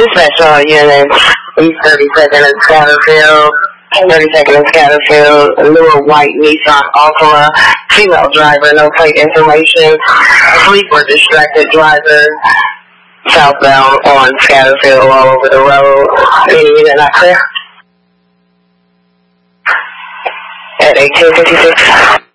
Dispatch all units, East 32nd and Scatterfield, 32nd and Scatterfield, a newer white Nissan Altima, female driver, no plate information, asleep or distracted driver, southbound on Scatterfield all over the road. Any unit not clear? At 1856.